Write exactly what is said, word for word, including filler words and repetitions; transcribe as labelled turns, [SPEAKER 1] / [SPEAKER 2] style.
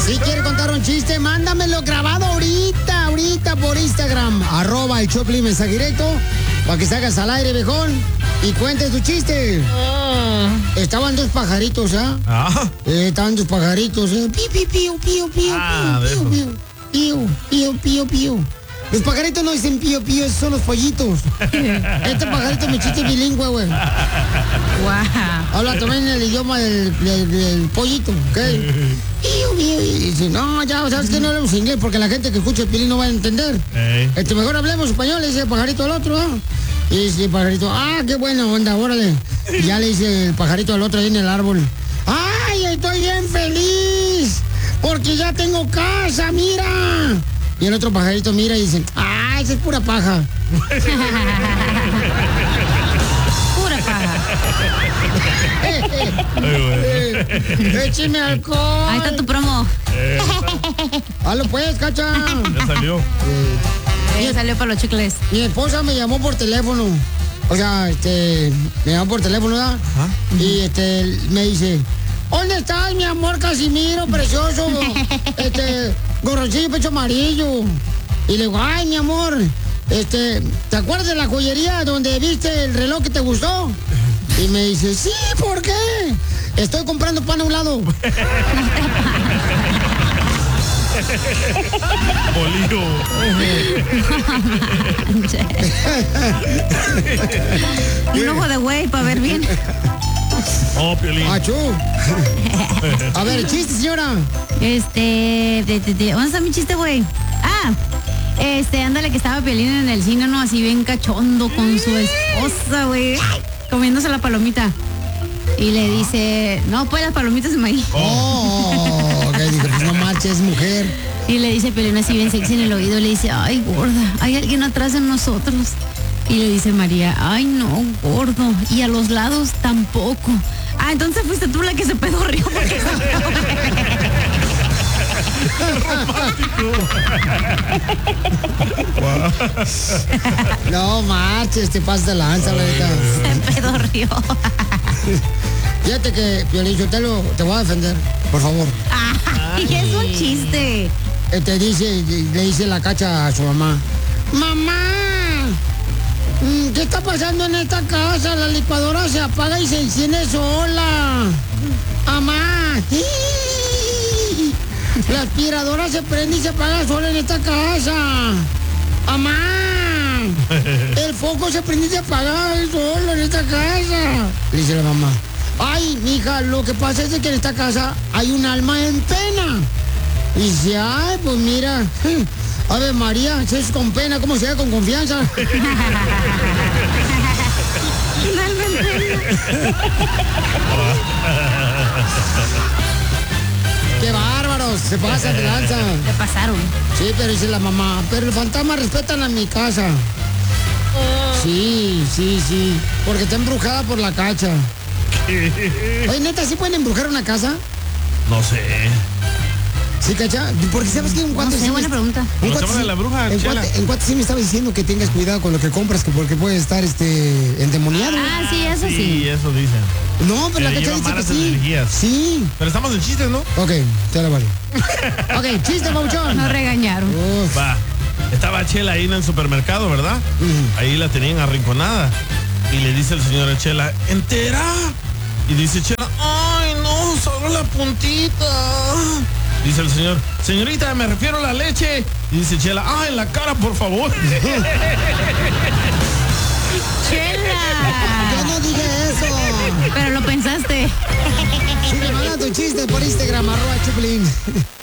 [SPEAKER 1] Si quieres contar un chiste, mándamelo grabado ahorita, ahorita por Instagram. Arroba el Choplin mensaje directo. Para que salgas al aire, viejón. Y cuentes tu chiste.
[SPEAKER 2] Oh.
[SPEAKER 1] Estaban dos pajaritos, ¿ah?
[SPEAKER 2] Ah.
[SPEAKER 1] Eh, estaban dos pajaritos, ¿eh? Pío, pío, pío, pío, pío,
[SPEAKER 2] Ah,
[SPEAKER 1] pío, pío, pío, pío, pío, pío. Los pajaritos no dicen pío, pío, esos son los pollitos. Este pajarito me chiste bilingüe, güey.
[SPEAKER 3] Wow.
[SPEAKER 1] Habla también el idioma del, del, del pollito, ¿ok? Pío, pío. Y dice, no, ya, sabes que no hablamos inglés porque la gente que escucha el pilín no va a entender.
[SPEAKER 2] Hey.
[SPEAKER 1] Este, mejor hablemos español, le dice el pajarito al otro, ¿no? Y dice el pajarito, ah, qué buena onda, órale. Y ya le dice el pajarito al otro ahí en el árbol, ay, estoy bien feliz, porque ya tengo casa, mira. Y el otro pajarito mira y dice, ah, esa es pura paja.
[SPEAKER 3] Pura paja.
[SPEAKER 1] Écheme alcohol.
[SPEAKER 3] Ahí está tu promo.
[SPEAKER 2] Eh,
[SPEAKER 1] Halo pues, cacha.
[SPEAKER 2] ya salió.
[SPEAKER 3] Ya salió para los chicles.
[SPEAKER 1] Mi esposa me llamó por teléfono. O sea, este, me llamó por teléfono, ¿verdad?
[SPEAKER 2] ¿Ah?
[SPEAKER 1] Y este, me dice, ¿dónde estás, mi amor Casimiro, precioso? Este, gorroncillo, pecho amarillo. Y le digo, ay, mi amor, este, ¿te acuerdas de la joyería donde viste el reloj que te gustó? Y me dice, sí, ¿por qué? Estoy comprando pan a un lado.
[SPEAKER 2] Bolillo.
[SPEAKER 3] Un ojo de güey para ver bien.
[SPEAKER 2] Oh, Piolín.
[SPEAKER 1] Achú. A ver, chiste, señora.
[SPEAKER 3] Este, de, de, de, ¿dónde está mi chiste, güey? Ah, este, ándale que estaba Piolín en el cine, ¿no? Así bien cachondo con su esposa, güey. Comiéndose la palomita. Y le dice, no, pues las palomitas de maíz.
[SPEAKER 1] Oh, ok, digo, pues no marches, mujer.
[SPEAKER 3] Y le dice Piolín así bien sexy en el oído, le dice, ay, gorda, hay alguien atrás de nosotros. Y le dice María, ay, no, gordo. Y a los lados tampoco. Ah, entonces fuiste tú la que se pedorrió porque
[SPEAKER 1] No marches, te pasas de lanza, la neta.
[SPEAKER 3] se pedorrió.
[SPEAKER 1] Fíjate que, Piolín, yo te, lo, te voy a defender, por favor.
[SPEAKER 3] Ay, es un chiste.
[SPEAKER 1] Eh, Te dice, le dice la cacha a su mamá, mamá, mm, ¿qué está pasando en esta casa? La licuadora se apaga y se enciende sola. Mamá, ¡ii! La aspiradora se prende y se apaga sola en esta casa. Mamá, el foco se prende y se apaga solo en esta casa. Le dice la mamá, ay, mija, lo que pasa es de que en esta casa hay un alma en pena. Y dice, ay, pues mira, Ave María, si es con pena, ¿cómo se da con confianza? ¡Qué bárbaros! Se pasan de lanza.
[SPEAKER 3] Te pasaron.
[SPEAKER 1] Sí, pero dice la mamá, pero el fantasma respetan a mi casa. Sí, sí, sí, porque está embrujada por la cacha. Oye, neta, ¿sí pueden embrujar una casa?
[SPEAKER 2] No sé.
[SPEAKER 1] Sí, cacha, porque sabes que un
[SPEAKER 3] No
[SPEAKER 1] cuate...
[SPEAKER 3] sé,
[SPEAKER 1] sí
[SPEAKER 3] buena
[SPEAKER 1] me-
[SPEAKER 3] pregunta.
[SPEAKER 1] un
[SPEAKER 2] ¿Cómo se
[SPEAKER 1] cuate
[SPEAKER 2] llama
[SPEAKER 1] sí-
[SPEAKER 2] la bruja,
[SPEAKER 1] En
[SPEAKER 2] Chela?
[SPEAKER 1] cuate, en cuate sí me estaba diciendo que tengas cuidado con lo que compras, que porque puede estar este endemoniado.
[SPEAKER 3] Ah, sí, eso
[SPEAKER 2] Sí,
[SPEAKER 3] sí.
[SPEAKER 2] eso dicen.
[SPEAKER 1] No, pero la
[SPEAKER 2] que
[SPEAKER 1] cacha
[SPEAKER 2] lleva
[SPEAKER 1] dice que
[SPEAKER 2] malas
[SPEAKER 1] sí.
[SPEAKER 2] energías.
[SPEAKER 1] Sí.
[SPEAKER 2] Pero estamos en chistes, ¿no?
[SPEAKER 1] Ok, te la vale. Ok, chiste, Pauchón.
[SPEAKER 3] Nos regañaron.
[SPEAKER 1] Uf.
[SPEAKER 2] Va. Estaba Chela ahí en el supermercado, ¿verdad?
[SPEAKER 1] Ujú.
[SPEAKER 2] Ahí la tenían arrinconada. Y le dice el señor a Chela, ¿entera? Y dice Chela, ay, no, solo la puntita. Dice el señor, señorita, me refiero a la leche. Y dice Chela, ah, en la cara, por favor.
[SPEAKER 3] Chela.
[SPEAKER 1] Yo no dije eso.
[SPEAKER 3] Pero lo pensaste.
[SPEAKER 1] Si me mandan tu chiste por Instagram, arroba Chuplín.